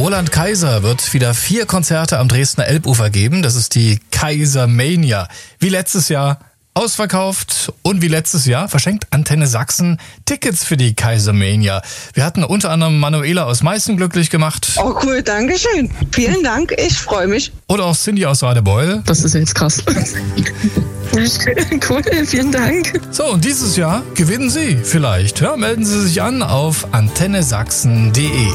Roland Kaiser wird wieder 4 Konzerte am Dresdner Elbufer geben. Das ist die Kaisermania. Wie letztes Jahr ausverkauft und wie letztes Jahr verschenkt Antenne Sachsen Tickets für die Kaisermania. Wir hatten unter anderem Manuela aus Meißen glücklich gemacht. Oh cool, danke schön. Vielen Dank, ich freue mich. Oder auch Cindy aus Radebeul. Das ist jetzt krass. Cool, vielen Dank. So, und dieses Jahr gewinnen Sie vielleicht. Ja, melden Sie sich an auf antennesachsen.de.